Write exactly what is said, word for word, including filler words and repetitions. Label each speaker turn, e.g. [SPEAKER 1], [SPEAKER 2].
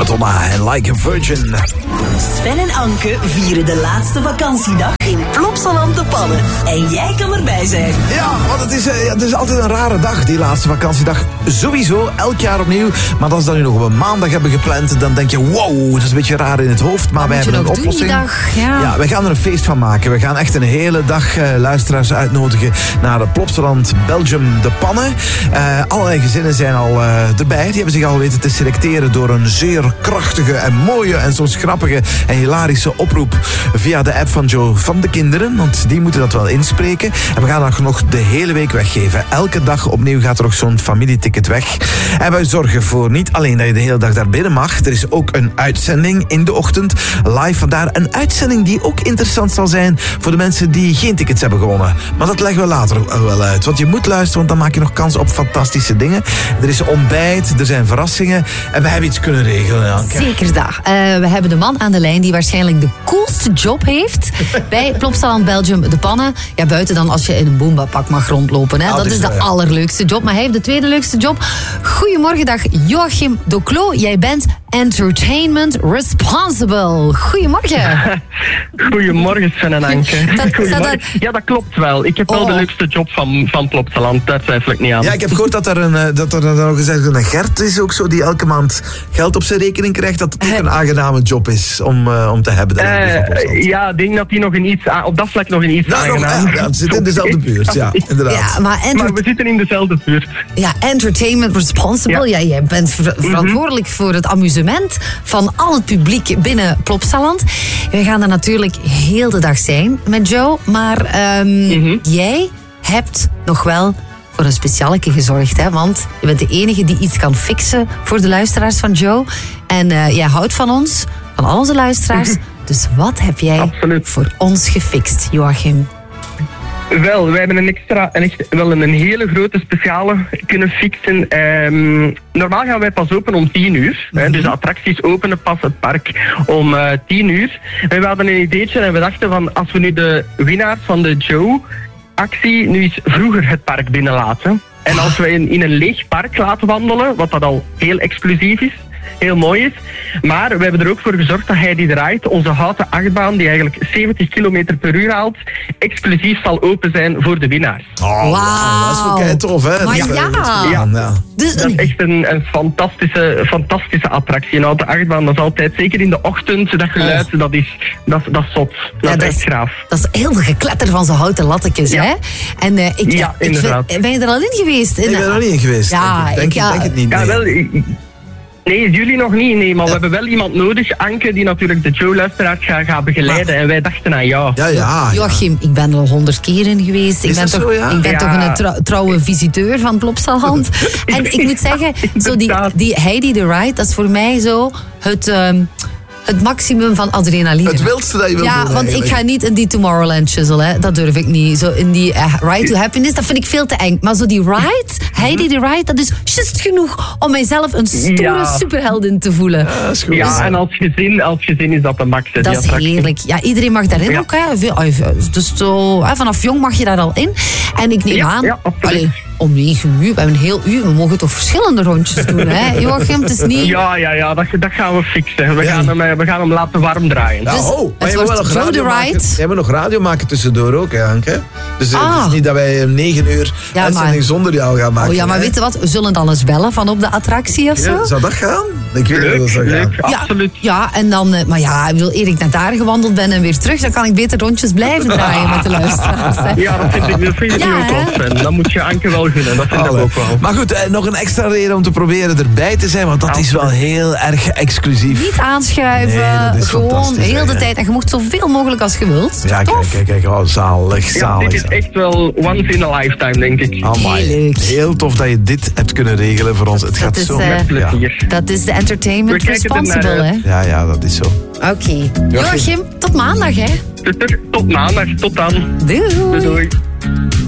[SPEAKER 1] Madonna en Like a Virgin.
[SPEAKER 2] Sven en Anke vieren de laatste vakantiedag in Plopsaland de Pannen. En jij kan erbij zijn.
[SPEAKER 1] Ja, want het is, uh, het is altijd een rare dag, die laatste vakantiedag. Sowieso, elk jaar opnieuw. Maar als we dat nu nog op een maandag hebben gepland, dan denk je, wow, dat is een beetje raar in het hoofd. Maar wij hebben een oplossing.
[SPEAKER 3] Dag, ja.
[SPEAKER 1] ja, we gaan er een feest van maken. We gaan echt een hele dag uh, luisteraars uitnodigen naar de Plopsaland Belgium de Pannen. Uh, allerlei gezinnen zijn al uh, erbij. Die hebben zich al weten te selecteren door een zeer krachtige en mooie en soms grappige en hilarische oproep via de app van Joe van de kinderen. Want die moeten dat wel inspreken. En we gaan dat nog de hele week weggeven. Elke dag opnieuw gaat er nog zo'n familieticket weg. En wij zorgen voor niet alleen dat je de hele dag daar binnen mag. Er is ook een uitzending in de ochtend. Live vandaar. Een uitzending die ook interessant zal zijn voor de mensen die geen tickets hebben gewonnen. Maar dat leggen we later wel uit. Want je moet luisteren, want dan maak je nog kans op fantastische dingen. Er is ontbijt, er zijn verrassingen. En we hebben iets kunnen regelen, Anke.
[SPEAKER 3] Zeker dat. Uh, we hebben de man aan de lijn die waarschijnlijk de coolste job heeft bij Plopsaland Belgium de Pannen. Ja, buiten dan als je in een Boomba-pak mag rondlopen. Hè.
[SPEAKER 1] Ah,
[SPEAKER 3] dat is de
[SPEAKER 1] wel, ja.
[SPEAKER 3] allerleukste job. Maar hij heeft de tweede leukste job. Goedemorgen, dag Joachim Doclo. Jij bent Entertainment Responsible. Goedemorgen.
[SPEAKER 4] Goedemorgen, Sven en Anke.
[SPEAKER 3] Dat,
[SPEAKER 4] Goedemorgen.
[SPEAKER 3] dat...
[SPEAKER 4] Ja, dat klopt wel. Ik heb wel
[SPEAKER 3] oh.
[SPEAKER 4] de leukste job van, van Plopsaland. Daar twijfel ik niet aan.
[SPEAKER 1] Ja, ik heb gehoord dat er, een, dat er nog gezegd een Gert is ook zo, die elke maand geld op zijn rekening krijgt. Dat het ook een aangename job is om, uh, om te hebben.
[SPEAKER 4] Uh, ja, ik denk dat die nog een iets aan, op dat vlak nog een iets
[SPEAKER 1] nou,
[SPEAKER 4] aangenaam
[SPEAKER 1] nog, ja, het zit in dezelfde buurt, ja, inderdaad.
[SPEAKER 3] Ja, maar, enter...
[SPEAKER 4] maar we zitten in dezelfde buurt.
[SPEAKER 3] Ja, Entertainment Responsible. Ja, ja jij bent ver- verantwoordelijk mm-hmm. voor het amusement van al het publiek binnen Plopsaland. We gaan er natuurlijk heel de dag zijn met Joe. Maar um, mm-hmm. jij hebt nog wel voor een specialeke gezorgd. Hè? Want je bent de enige die iets kan fixen voor de luisteraars van Joe. En uh, jij houdt van ons, van al onze luisteraars. Mm-hmm. Dus wat heb jij Absoluut. voor ons gefixt, Joachim?
[SPEAKER 4] Wel, wij hebben een extra, een echt, wel een hele grote speciale kunnen fixen. Um, normaal gaan wij pas open om tien uur. Mm-hmm. Hè, dus de attracties openen pas het park om uh, tien uur. En we hadden een ideetje en we dachten van, als we nu de winnaars van de Joe-actie nu eens vroeger het park binnenlaten. En als we in, in een leeg park laten wandelen, wat dat al heel exclusief is, heel mooi is. Maar we hebben er ook voor gezorgd dat Heidi Draait, onze houten achtbaan, die eigenlijk zeventig kilometer per uur haalt, exclusief zal open zijn voor de winnaars.
[SPEAKER 1] Oh, wow. Dat is ook kei tof, hè?
[SPEAKER 3] Maar
[SPEAKER 1] ja.
[SPEAKER 3] ja.
[SPEAKER 4] ja. ja. Dus dat is echt een, een fantastische, fantastische attractie. Een houten achtbaan, dat is altijd, zeker in de ochtend, dat geluid, oh. dat, is, dat, dat is zot. Dat ja, is echt graaf.
[SPEAKER 3] Dat is heel veel gekletter van zo'n houten lattekjes, ja. hè? En uh, ik,
[SPEAKER 4] ja,
[SPEAKER 3] ik
[SPEAKER 4] inderdaad.
[SPEAKER 3] Vind, ben je er al in geweest?
[SPEAKER 1] Ik ben er nog niet in geweest.
[SPEAKER 3] Ja,
[SPEAKER 1] denk ik. Denk,
[SPEAKER 3] ja.
[SPEAKER 1] ik, denk het niet.
[SPEAKER 4] Ja,
[SPEAKER 1] nee.
[SPEAKER 4] wel... Ik, Nee, jullie nog niet, nee, maar ja. we hebben wel iemand nodig, Anke, die natuurlijk de Joe-luisteraars gaat, gaat begeleiden. Maar... En wij dachten aan jou.
[SPEAKER 1] Ja, ja, ja.
[SPEAKER 3] Joachim, ik ben er al honderd keer in geweest. Ik
[SPEAKER 1] Is
[SPEAKER 3] ben, toch,
[SPEAKER 1] zo, ja?
[SPEAKER 3] ik ben
[SPEAKER 4] ja.
[SPEAKER 3] toch een trouw, trouwe visiteur van Plopsaland. En ik moet zeggen, zo die, die Heidi the Ride, dat is voor mij zo het... Um, Het maximum van adrenaline.
[SPEAKER 1] Het wildste dat je wil
[SPEAKER 3] Ja,
[SPEAKER 1] doen,
[SPEAKER 3] want
[SPEAKER 1] eigenlijk.
[SPEAKER 3] ik ga niet in die Tomorrowland shizzle, hè. Dat durf ik niet. Zo in die uh, Ride to Happiness, dat vind ik veel te eng. Maar zo die ride, Heidi the Ride, dat is just genoeg om mijzelf een stoere
[SPEAKER 4] ja.
[SPEAKER 3] superheldin te voelen.
[SPEAKER 1] Ja, is goed.
[SPEAKER 4] Ja, en als gezin, als gezin is dat de max.
[SPEAKER 3] Dat is heerlijk. Ja, iedereen mag daarin ja. ook. Hè. Dus zo, hè, vanaf jong mag je daar al in. En ik neem
[SPEAKER 4] ja,
[SPEAKER 3] aan...
[SPEAKER 4] Ja,
[SPEAKER 3] allee, om negen uur, we hebben een heel uur. We mogen toch verschillende rondjes doen, hè, Joachim? Het is niet...
[SPEAKER 4] Ja, ja, ja, dat, dat gaan we fixen. We, ja. gaan hem, we gaan hem laten warm draaien.
[SPEAKER 1] Ja,
[SPEAKER 3] dus,
[SPEAKER 1] oh, maar
[SPEAKER 3] het
[SPEAKER 1] je
[SPEAKER 3] wordt
[SPEAKER 1] nog
[SPEAKER 3] Joe the Ride.
[SPEAKER 1] We hebben nog radio maken tussendoor ook, hè, Anke? Dus ah. het is niet dat wij om negen uur ja, uitzending maar... zonder jou gaan maken.
[SPEAKER 3] Oh ja, maar
[SPEAKER 1] hè?
[SPEAKER 3] weet je wat? We zullen dan eens bellen van op de attractie of zo.
[SPEAKER 1] Ja, zou dat gaan? Ik weet niet
[SPEAKER 4] leuk,
[SPEAKER 1] dat zou
[SPEAKER 4] leuk,
[SPEAKER 1] gaan.
[SPEAKER 4] Ja, absoluut.
[SPEAKER 3] Ja, en dan... Maar ja, ik wil, eer ik naar daar gewandeld ben en weer terug, dan kan ik beter rondjes blijven draaien met de luisteraars. Hè.
[SPEAKER 4] Ja, dat vind ik, dat vind ik ja, ook wel fijn. Dat moet je Anke wel gunnen, dat vind ik ook wel.
[SPEAKER 1] Maar goed, eh, nog een extra reden om te proberen erbij te zijn, want dat is wel heel erg exclusief.
[SPEAKER 3] Niet aanschuiven,
[SPEAKER 1] nee,
[SPEAKER 3] gewoon heel de tijd. En je mocht zoveel mogelijk als je wilt.
[SPEAKER 1] Ja,
[SPEAKER 3] Tof.
[SPEAKER 1] kijk, kijk, kijk. Oh, zalig, zalig.
[SPEAKER 4] Ja, dit is echt wel once in a lifetime, denk ik.
[SPEAKER 1] Amai.
[SPEAKER 3] Heel leuk.
[SPEAKER 1] Heel tof dat je dit hebt kunnen regelen voor ons. Het gaat
[SPEAKER 3] is,
[SPEAKER 1] zo
[SPEAKER 3] uh,
[SPEAKER 1] met
[SPEAKER 4] ja.
[SPEAKER 3] Dat is de Entertainment Responsible, hè?
[SPEAKER 1] Ja, ja, dat is zo.
[SPEAKER 3] Oké. Okay. Joachim, tot maandag, hè?
[SPEAKER 4] Tot maandag, tot dan.
[SPEAKER 3] Doei.
[SPEAKER 4] Doei. doei.